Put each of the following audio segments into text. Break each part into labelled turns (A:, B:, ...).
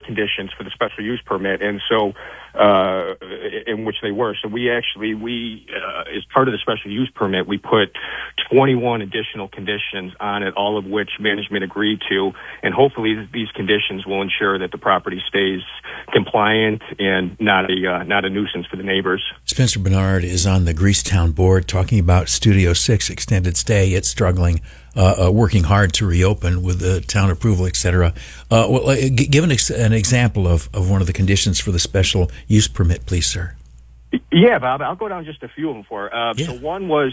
A: conditions for the special use permit, and so in which they were. So we as part of the special use permit, we put 21 additional conditions on it, all of which management agreed to, and hopefully these conditions will ensure that the property stays compliant and not a nuisance for the neighbors.
B: Spencer Bernard is on the Greasetown board talking about Studio 6 extended stay. It's struggling, working hard to reopen with the town approval, et cetera. Give an example of one of the conditions for the special use permit, please, sir.
A: Yeah, Bob, I'll go down just a few of them for. So one was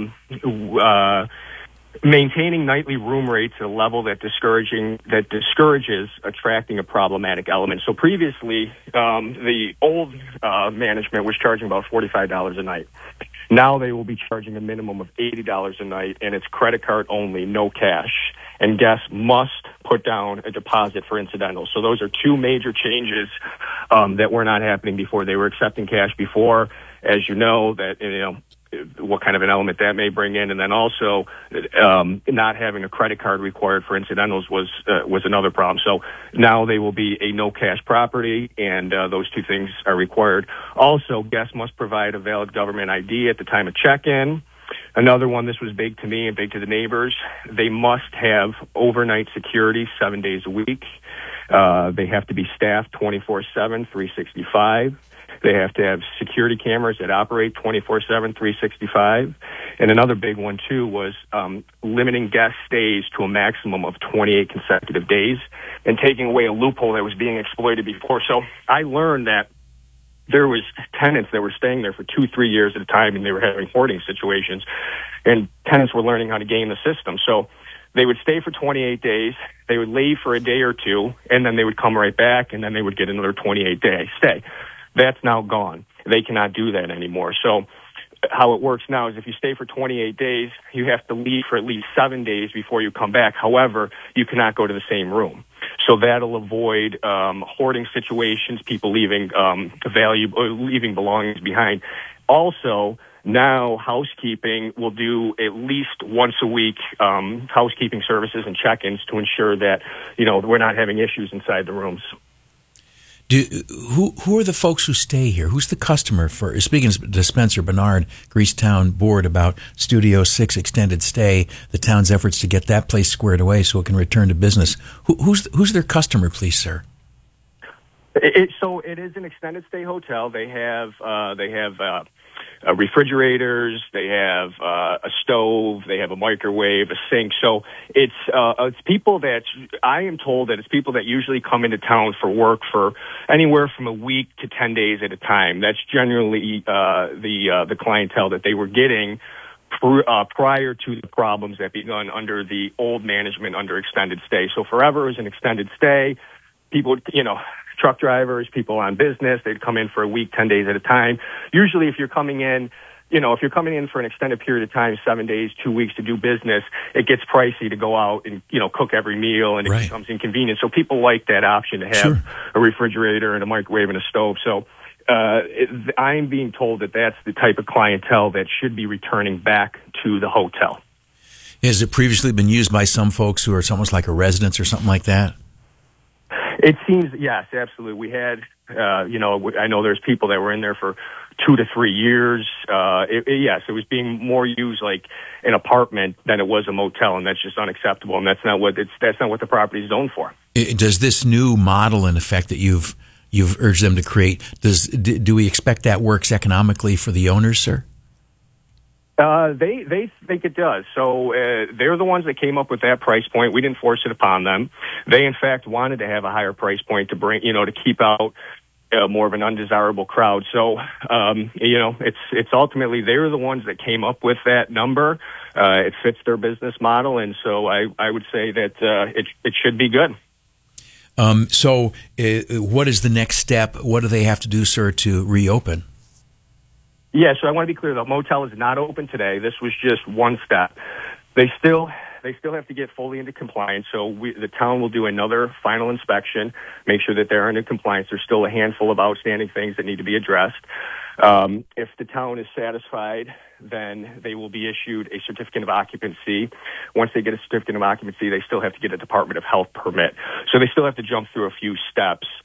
A: maintaining nightly room rates at a level that discourages attracting a problematic element. So previously, the old management was charging about $45 a night. Now they will be charging a minimum of $80 a night, and it's credit card only, no cash. And guests must put down a deposit for incidentals. So those are two major changes that were not happening before. They were accepting cash before, as you know, what kind of an element that may bring in, and then also not having a credit card required for incidentals was another problem. So now they will be a no cash property, and those two things are required. Also, guests must provide a valid government ID at the time of check-in. Another one, this was big to me and big to the neighbors, they must have overnight security 7 days a week. They have to be staffed 24/7, 365. They have to have security cameras that operate 24/7, 365. And another big one, too, was limiting guest stays to a maximum of 28 consecutive days and taking away a loophole that was being exploited before. So I learned that there was tenants that were staying there for 2-3 years at a time, and they were having hoarding situations. And tenants were learning how to game the system. So they would stay for 28 days, they would leave for a day or two, and then they would come right back, and then they would get another 28-day stay. That's now gone. They cannot do that anymore. So how it works now is if you stay for 28 days, you have to leave for at least 7 days before you come back. However, you cannot go to the same room. So that'll avoid hoarding situations, people leaving leaving belongings behind. Also, now housekeeping will do at least once a week housekeeping services and check-ins to ensure that we're not having issues inside the rooms.
B: Who are the folks who stay here? Who's the customer for? Speaking to Spencer Bernard, Greasetown board, about Studio 6 extended stay, the town's efforts to get that place squared away so it can return to business. Who's their customer, please, sir?
A: So it is an extended stay hotel. They have refrigerators, they have a stove, they have a microwave, a sink. So it's people that I am told that it's people that usually come into town for work for anywhere from a week to 10 days at a time. That's generally the clientele that they were getting prior to the problems that begun under the old management under extended stay. So forever is an extended stay. People, truck drivers, people on business, they'd come in for a week, 10 days at a time. Usually if you're coming in, for an extended period of time, 7 days, 2 weeks to do business, it gets pricey to go out and, cook every meal, and it becomes inconvenient. So people like that option to have a refrigerator and a microwave and a stove. So I'm being told that that's the type of clientele that should be returning back to the hotel.
B: Has it previously been used by some folks who are almost like a residence or something like that?
A: It seems, yes, absolutely. We had, I know there's people that were in there for 2 to 3 years. Yes, it was being more used like an apartment than it was a motel, and that's just unacceptable. And that's not what the property is zoned for.
B: Does this new model, in effect, that you've urged them to create, do we expect that works economically for the owners, sir?
A: They think it does. So they're the ones that came up with that price point. We didn't force it upon them. They, in fact, wanted to have a higher price point to bring, to keep out more of an undesirable crowd. So, it's ultimately they're the ones that came up with that number. It fits their business model, and so I would say that it should be good.
B: So what is the next step? What do they have to do, sir, to reopen?
A: Yeah, so I want to be clear. The motel is not open today. This was just one step. They still have to get fully into compliance. So the town will do another final inspection, make sure that they're into compliance. There's still a handful of outstanding things that need to be addressed. If the town is satisfied, then they will be issued a certificate of occupancy. Once they get a certificate of occupancy, they still have to get a Department of Health permit. So they still have to jump through a few steps.